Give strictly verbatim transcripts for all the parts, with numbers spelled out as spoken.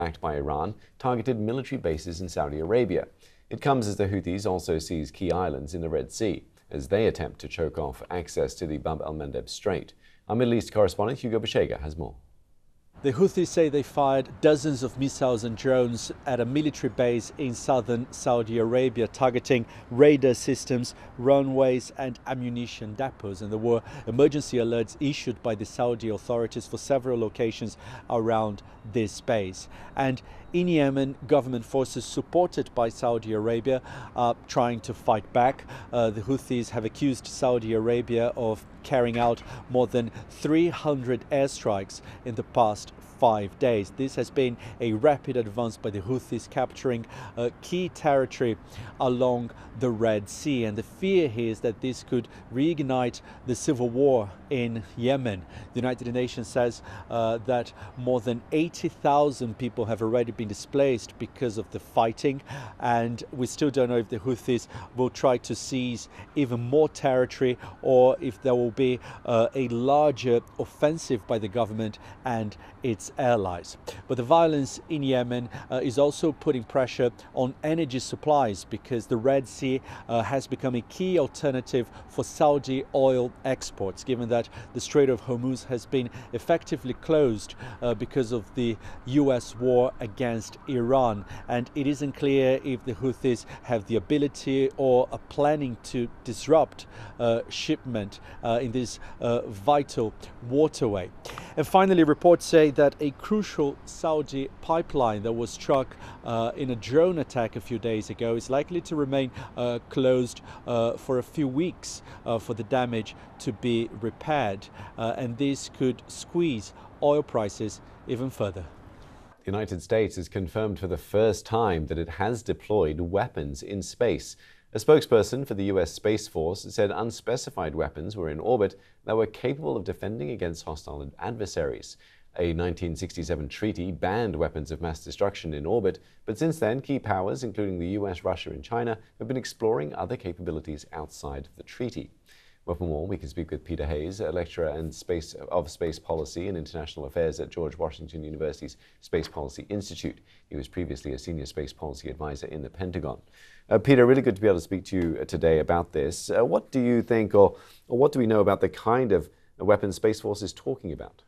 backed by Iran, targeted military bases in Saudi Arabia. It comes as the Houthis also seize key islands in the Red Sea, as they attempt to choke off access to the Bab el-Mandeb Strait. Our Middle East correspondent Hugo Bashega has more. The Houthis say they fired dozens of missiles and drones at a military base in southern Saudi Arabia, targeting radar systems, runways and ammunition depots. And there were emergency alerts issued by the Saudi authorities for several locations around this base. And in Yemen, government forces supported by Saudi Arabia are trying to fight back. Uh, the Houthis have accused Saudi Arabia of carrying out more than three hundred airstrikes in the past five days. This has been a rapid advance by the Houthis, capturing uh, key territory along the Red Sea. And the fear here is that this could reignite the civil war in Yemen. The United Nations says uh, that more than eighty thousand people have already been displaced because of the fighting, and we still don't know if the Houthis will try to seize even more territory or if there will be uh, a larger offensive by the government and its allies. But the violence in Yemen uh, is also putting pressure on energy supplies, because the Red Sea uh, has become a key alternative for Saudi oil exports, given that the Strait of Hormuz has been effectively closed uh, because of the U S war against Iran. And it isn't clear if the Houthis have the ability or are planning to disrupt uh, shipment uh, in this uh, vital waterway. And finally, reports say that a crucial Saudi pipeline that was struck uh, in a drone attack a few days ago is likely to remain uh, closed uh, for a few weeks uh, for the damage to be repaired. Uh, and this could squeeze oil prices even further. The United States has confirmed for the first time that it has deployed weapons in space. A spokesperson for the U S Space Force said unspecified weapons were in orbit that were capable of defending against hostile adversaries. A nineteen sixty-seven treaty banned weapons of mass destruction in orbit, but since then, key powers, including the U S, Russia and China, have been exploring other capabilities outside of the treaty. Well, for more, we can speak with Peter Hayes, a lecturer in space, of space policy and international affairs at George Washington University's Space Policy Institute. He was previously a senior space policy advisor in the Pentagon. Uh, Peter, really good to be able to speak to you today about this. Uh, what do you think, or, or what do we know about the kind of weapons Space Force is talking about?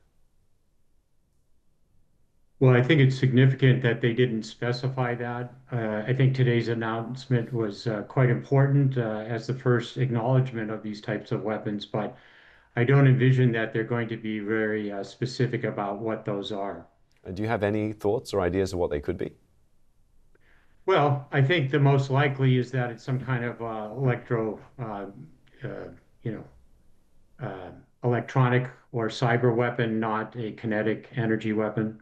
Well, I think it's significant that they didn't specify that. Uh, I think today's announcement was uh, quite important uh, as the first acknowledgement of these types of weapons, but I don't envision that they're going to be very uh, specific about what those are. Uh, do you have any thoughts or ideas of what they could be? Well, I think the most likely is that it's some kind of uh, electro, uh, uh, you know, uh, electronic or cyber weapon, not a kinetic energy weapon.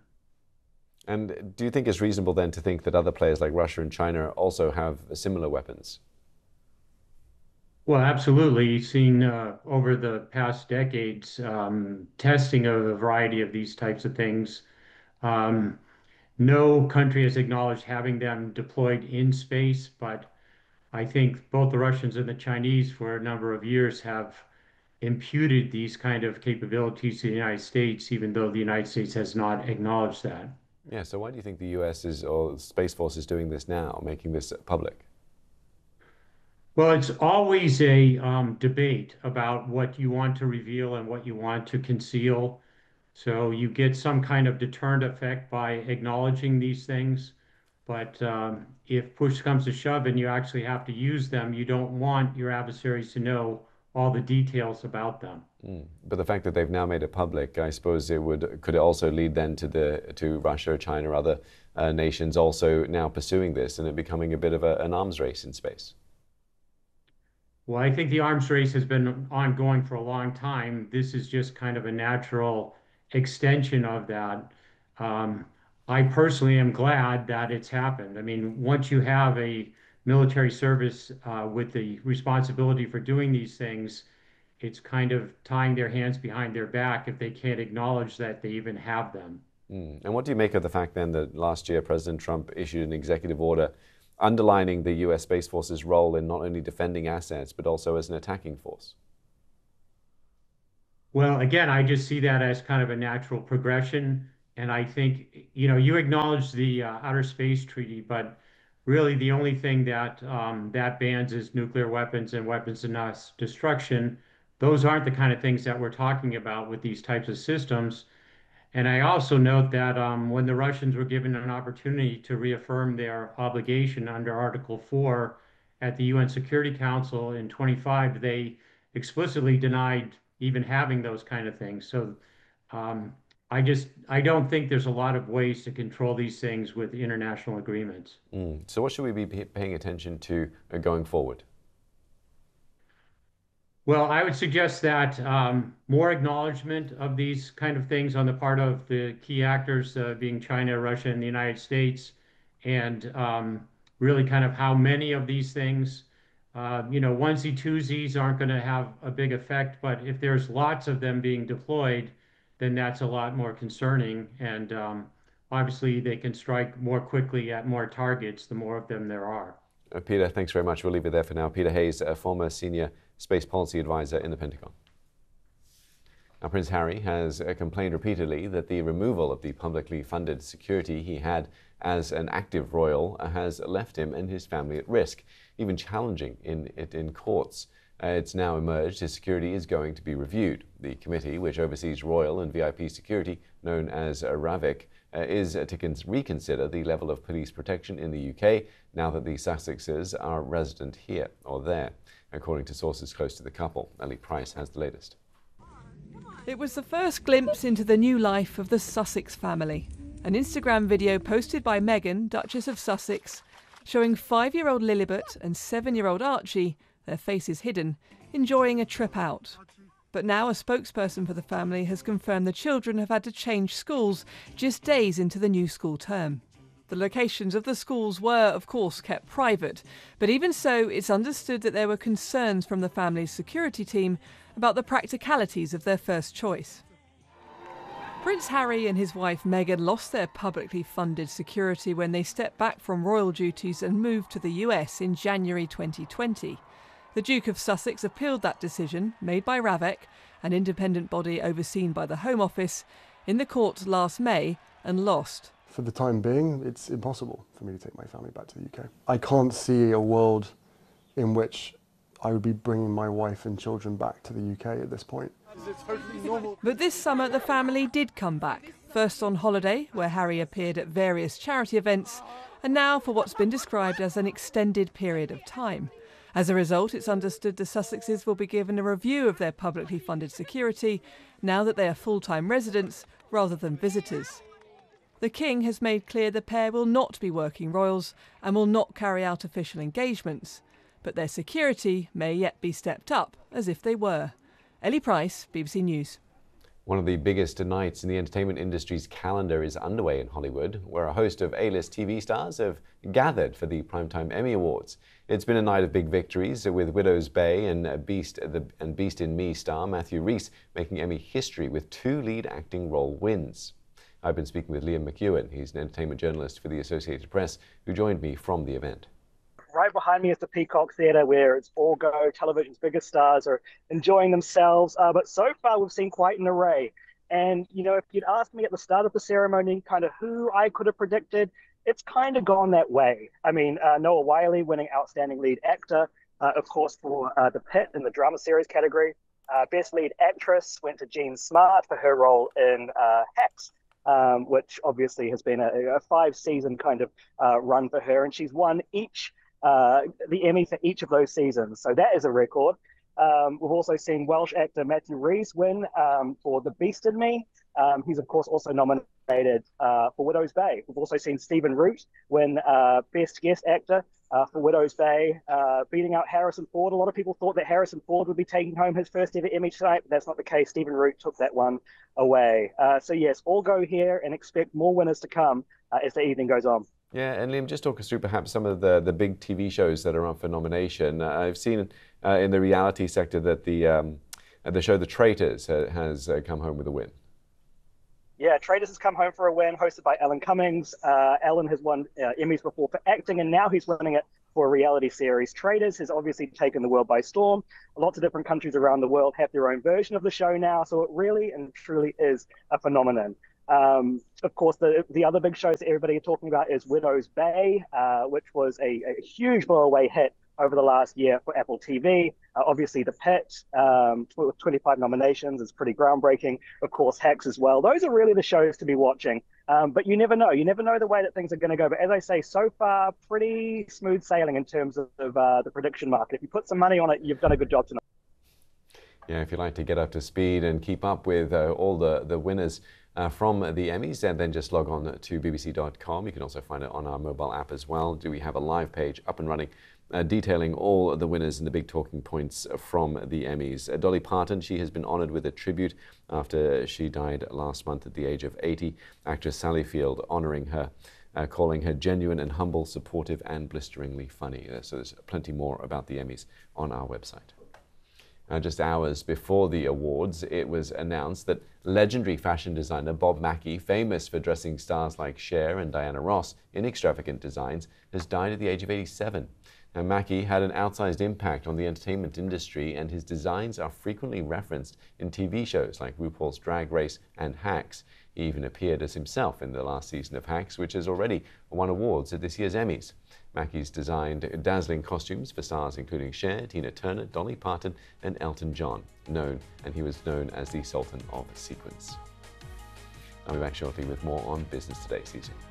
And do you think it's reasonable then to think that other players like Russia and China also have similar weapons? Well, absolutely. You've seen uh, over the past decades um, testing of a variety of these types of things. Um, no country has acknowledged having them deployed in space, but I think both the Russians and the Chinese for a number of years have imputed these kind of capabilities to the United States, even though the United States has not acknowledged that. Yeah, so why do you think the U S is, or Space Force is doing this now, making this public? Well, it's always a um, debate about what you want to reveal and what you want to conceal. So you get some kind of deterrent effect by acknowledging these things. But um, if push comes to shove and you actually have to use them, you don't want your adversaries to know all the details about them. Mm. But the fact that they've now made it public, I suppose it would could it also lead then to the to Russia, China, other uh, nations also now pursuing this and it becoming a bit of a, an arms race in space? Well, I think the arms race has been ongoing for a long time. This is just kind of a natural extension of that. Um, I personally am glad that it's happened. I mean, once you have a military service uh, with the responsibility for doing these things, it's kind of tying their hands behind their back if they can't acknowledge that they even have them. Mm. And what do you make of the fact then that last year President Trump issued an executive order underlining the U S Space Force's role in not only defending assets, but also as an attacking force? Well, again, I just see that as kind of a natural progression. And I think, you know, you acknowledge the uh, Outer Space Treaty, but really the only thing that um, that bans is nuclear weapons and weapons of mass destruction. Those aren't the kind of things that we're talking about with these types of systems. And I also note that um, when the Russians were given an opportunity to reaffirm their obligation under Article four at the U N Security Council in twenty-five, they explicitly denied even having those kind of things. So um, I just I don't think there's a lot of ways to control these things with international agreements. Mm. So what should we be paying attention to uh, going forward? Well, I would suggest that um, more acknowledgement of these kind of things on the part of the key actors, uh, being China, Russia, and the United States, and um, really kind of how many of these things, uh, you know, onesie twosies aren't going to have a big effect, but if there's lots of them being deployed, then that's a lot more concerning. And um, obviously, they can strike more quickly at more targets the more of them there are. Uh, Peter, thanks very much. We'll leave it there for now. Peter Hayes, a former senior space policy advisor in the Pentagon. Now, Prince Harry has uh, complained repeatedly that the removal of the publicly funded security he had as an active royal uh, has left him and his family at risk, even challenging in, it in courts. Uh, it's now emerged his security is going to be reviewed. The committee, which oversees royal and V I P security, known as uh, RAVIC, uh, is uh, to reconsider the level of police protection in the U K now that the Sussexes are resident here or there, according to sources close to the couple. Ellie Price has the latest. It was the first glimpse into the new life of the Sussex family. An Instagram video posted by Meghan, Duchess of Sussex, showing five-year-old Lilibet and seven-year-old Archie, their faces hidden, enjoying a trip out. But now a spokesperson for the family has confirmed the children have had to change schools just days into the new school term. The locations of the schools were, of course, kept private, but even so, it's understood that there were concerns from the family's security team about the practicalities of their first choice. Prince Harry and his wife Meghan lost their publicly funded security when they stepped back from royal duties and moved to the U S in January twenty twenty. The Duke of Sussex appealed that decision, made by RAVIC, an independent body overseen by the Home Office, in the court last May and lost. For the time being, it's impossible for me to take my family back to the U K. I can't see a world in which I would be bringing my wife and children back to the U K at this point. But this summer the family did come back, first on holiday, where Harry appeared at various charity events, and now for what's been described as an extended period of time. As a result, it's understood the Sussexes will be given a review of their publicly funded security now that they are full-time residents rather than visitors. The King has made clear the pair will not be working royals and will not carry out official engagements, but their security may yet be stepped up as if they were. Ellie Price, B B C News. One of the biggest nights in the entertainment industry's calendar is underway in Hollywood, where a host of A-list T V stars have gathered for the Primetime Emmy Awards. It's been a night of big victories, with Widow's Bay and Beast, the, and Beast in Me star Matthew Rhys making Emmy history with two lead acting role wins. I've been speaking with Liam McEwen. He's an entertainment journalist for the Associated Press, who joined me from the event. Right behind me is the Peacock Theatre, where it's all go, television's biggest stars are enjoying themselves. Uh, but so far, we've seen quite an array. And, you know, if you'd asked me at the start of the ceremony kind of who I could have predicted, it's kind of gone that way. I mean, uh, Noah Wyle winning Outstanding Lead Actor, uh, of course, for uh, The Pit in the drama series category. Uh, Best Lead Actress went to Jean Smart for her role in uh, Hacks. Um, which obviously has been a, a five-season kind of uh, run for her, and she's won each uh, the Emmy for each of those seasons. So that is a record. Um, we've also seen Welsh actor Matthew Rhys win um, for The Beast in Me. Um, he's, of course, also nominated uh, for Widow's Bay. We've also seen Stephen Root win uh, Best Guest Actor uh, for Widow's Bay, uh, beating out Harrison Ford. A lot of people thought that Harrison Ford would be taking home his first ever Emmy tonight, but that's not the case. Stephen Root took that one away. Uh, so, yes, all go here and expect more winners to come uh, as the evening goes on. Yeah, and Liam, just talk us through perhaps some of the, the big T V shows that are up for nomination. Uh, I've seen uh, in the reality sector that the um, the show The Traitors uh, has uh, come home with a win. Yeah, Traitors has come home for a win, hosted by Alan Cummings. Uh, Alan has won uh, Emmys before for acting, and now he's winning it for a reality series. Traitors has obviously taken the world by storm. Lots of different countries around the world have their own version of the show now, so it really and truly is a phenomenon. Um, of course, the the other big shows that everybody is talking about is Widow's Bay, uh, which was a, a huge blow-away hit over the last year for Apple T V. Uh, obviously, The Pit, um, with twenty-five nominations, is pretty groundbreaking. Of course, Hacks as well. Those are really the shows to be watching. Um, but you never know. You never know the way that things are going to go. But as I say, so far, pretty smooth sailing in terms of, of uh, the prediction market. If you put some money on it, you've done a good job tonight. Yeah, if you'd like to get up to speed and keep up with uh, all the, the winners uh, from the Emmys, and then just log on to B B C dot com. You can also find it on our mobile app as well. Do we have a live page up and running uh, detailing all the winners and the big talking points from the Emmys. Uh, Dolly Parton, she has been honored with a tribute after she died last month at the age of eighty. Actress Sally Field honoring her, uh, calling her genuine and humble, supportive and blisteringly funny. Uh, so there's plenty more about the Emmys on our website. Uh, just hours before the awards, it was announced that legendary fashion designer Bob Mackie, famous for dressing stars like Cher and Diana Ross in extravagant designs, has died at the age of eighty-seven. Now, Mackie had an outsized impact on the entertainment industry, and his designs are frequently referenced in T V shows like RuPaul's Drag Race and Hacks. He even appeared as himself in the last season of Hacks, which has already won awards at this year's Emmys. Mackie's designed dazzling costumes for stars including Cher, Tina Turner, Dolly Parton and Elton John, known, and he was known as the Sultan of Sequins. I'll be back shortly with more on Business Today. See you soon.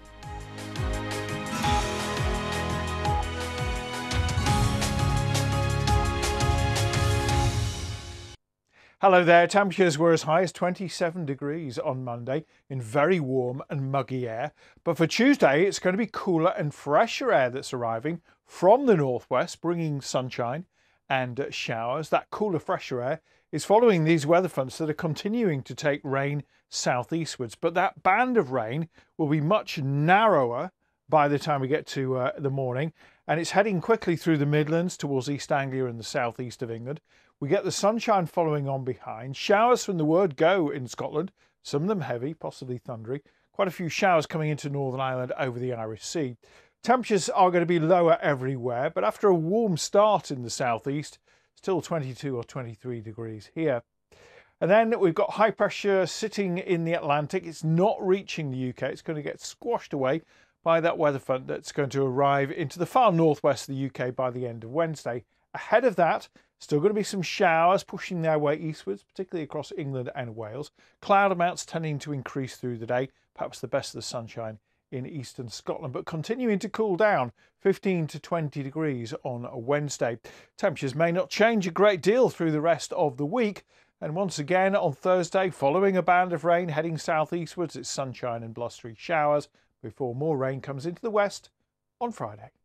Hello there. Temperatures were as high as twenty-seven degrees on Monday in very warm and muggy air. But for Tuesday, it's going to be cooler and fresher air that's arriving from the northwest, bringing sunshine and showers. That cooler, fresher air is following these weather fronts that are continuing to take rain southeastwards. But that band of rain will be much narrower by the time we get to uh, the morning. And it's heading quickly through the Midlands towards East Anglia and the southeast of England. We get the sunshine following on behind. Showers from the word go in Scotland, some of them heavy, possibly thundery. Quite a few showers coming into Northern Ireland over the Irish Sea. Temperatures are going to be lower everywhere, but after a warm start in the southeast, still twenty-two or twenty-three degrees here. And then we've got high pressure sitting in the Atlantic. It's not reaching the U K. It's going to get squashed away by that weather front that's going to arrive into the far northwest of the U K by the end of Wednesday. Ahead of that, still going to be some showers pushing their way eastwards, particularly across England and Wales. Cloud amounts tending to increase through the day, perhaps the best of the sunshine in eastern Scotland, but continuing to cool down, fifteen to twenty degrees on a Wednesday. Temperatures may not change a great deal through the rest of the week. And once again on Thursday, following a band of rain heading southeastwards, it's sunshine and blustery showers before more rain comes into the west on Friday.